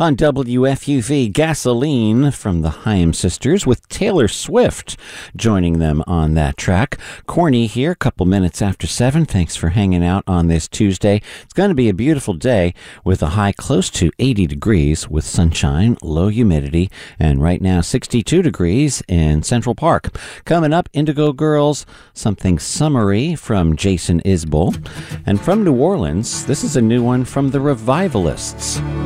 On WFUV, Gasoline from the Haim Sisters with Taylor Swift joining them on that track. Corny here, a couple minutes after 7. Thanks for hanging out on this Tuesday. It's going to be a beautiful day with a high close to 80 degrees with sunshine, low humidity, and right now 62 degrees in Central Park. Coming up, Indigo Girls, something summery from Jason Isbell. And from New Orleans, this is a new one from the Revivalists.